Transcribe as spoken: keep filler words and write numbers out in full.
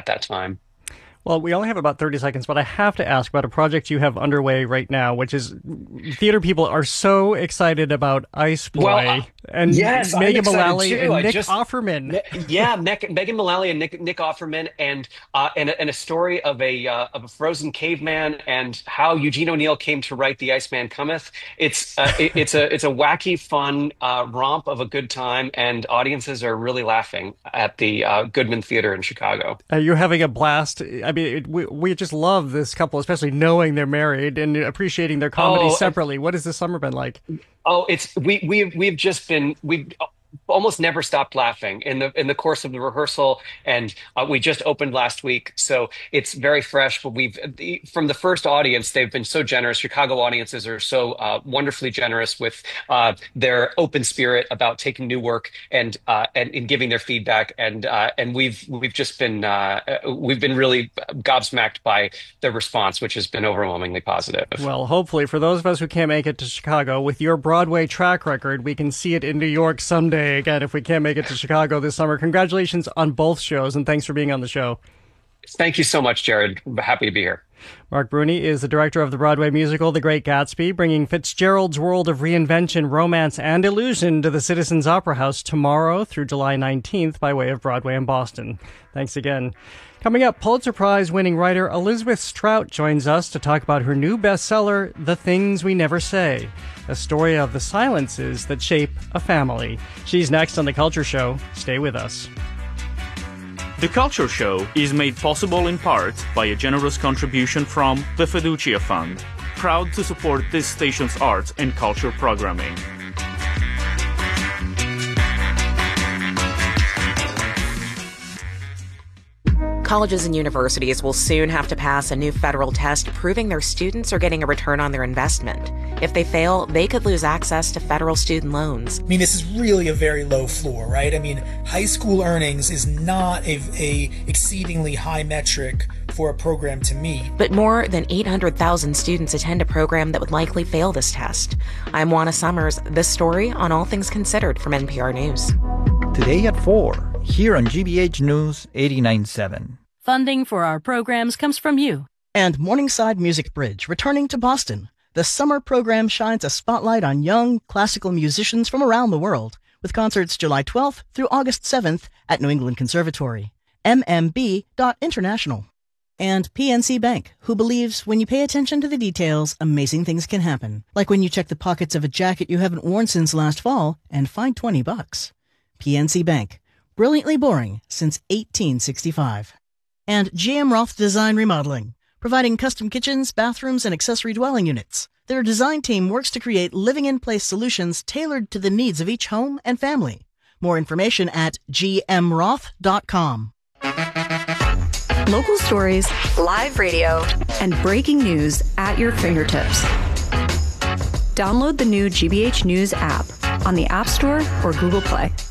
at that time. Well, we only have about thirty seconds, but I have to ask about a project you have underway right now, which is theater people are so excited about Ice Boy Well, uh, and yes, I'm Megan excited Mullally too. and I Nick just Offerman. Me- Yeah, Meg- Megan Mullally and Nick, Nick Offerman, and uh, and, a, and a story of a uh, of a frozen caveman and how Eugene O'Neill came to write The Iceman Cometh. It's uh, it, it's a it's a wacky, fun uh, romp of a good time, and audiences are really laughing at the uh, Goodman Theater in Chicago. Uh, you're having a blast. I mean, it, we we just love this couple, especially knowing they're married and appreciating their comedy Oh, and, separately. What has this summer been like? oh, it's we we've we've just been we. almost never stopped laughing in the in the course of the rehearsal, and uh, we just opened last week, so it's very fresh. But we've the, from the first audience, they've been so generous. Chicago audiences are so uh, wonderfully generous with uh, their open spirit about taking new work and uh, and in giving their feedback. And uh, and we've we've just been uh, we've been really gobsmacked by the response, which has been overwhelmingly positive. Well, hopefully, for those of us who can't make it to Chicago, with your Broadway track record, we can see it in New York someday again if we can't make it to Chicago this summer. Congratulations on both shows, and thanks for being on the show. Thank you so much, Jared. I'm happy to be here. Mark Bruni is the director of the Broadway musical The Great Gatsby, bringing Fitzgerald's world of reinvention, romance, and illusion to the Citizens Opera House tomorrow through July nineteenth by way of Broadway in Boston. Thanks again. Coming up, Pulitzer Prize-winning writer Elizabeth Strout joins us to talk about her new bestseller, The Things We Never Say, a story of the silences that shape a family. She's next on The Culture Show. Stay with us. The Culture Show is made possible in part by a generous contribution from the Fiducia Fund, proud to support this station's arts and culture programming. Colleges and universities will soon have to pass a new federal test proving their students are getting a return on their investment. If they fail, they could lose access to federal student loans. I mean, this is really a very low floor, right? I mean, high school earnings is not a, a exceedingly high metric for a program to meet. But more than eight hundred thousand students attend a program that would likely fail this test. I'm Juana Summers. This story on All Things Considered from N P R News. Today at four, here on G B H News eighty-nine point seven. Funding for our programs comes from you. And Morningside Music Bridge, returning to Boston. The summer program shines a spotlight on young classical musicians from around the world, with concerts July twelfth through August seventh at New England Conservatory. M M B dot international. And P N C Bank, who believes when you pay attention to the details, amazing things can happen. Like when you check the pockets of a jacket you haven't worn since last fall and find twenty bucks. P N C Bank. Brilliantly boring since eighteen sixty-five. And G M Roth Design Remodeling, providing custom kitchens, bathrooms, and accessory dwelling units. Their design team works to create living-in-place solutions tailored to the needs of each home and family. More information at g m roth dot com. Local stories, live radio, and breaking news at your fingertips. Download the new G B H News app on the App Store or Google Play.